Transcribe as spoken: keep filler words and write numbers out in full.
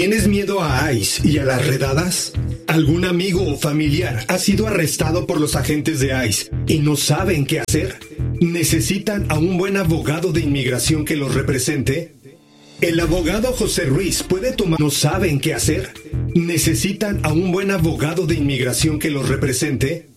¿Tienes miedo a ICE y a las redadas? ¿Algún amigo o familiar ha sido arrestado por los agentes de ICE y no saben qué hacer? ¿Necesitan a un buen abogado de inmigración que los represente? El abogado José Ruiz puede tomar... ¿No saben qué hacer? ¿Necesitan a un buen abogado de inmigración que los represente?